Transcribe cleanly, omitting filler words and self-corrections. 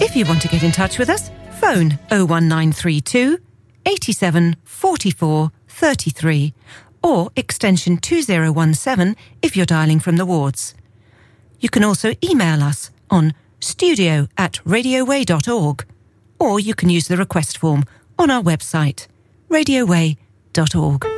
If you want to get in touch with us, phone 01932 87 44 33 or extension 2017 if you're dialling from the wards. You can also email us on studio@radioway.org, or you can use the request form on our website, radioway.org.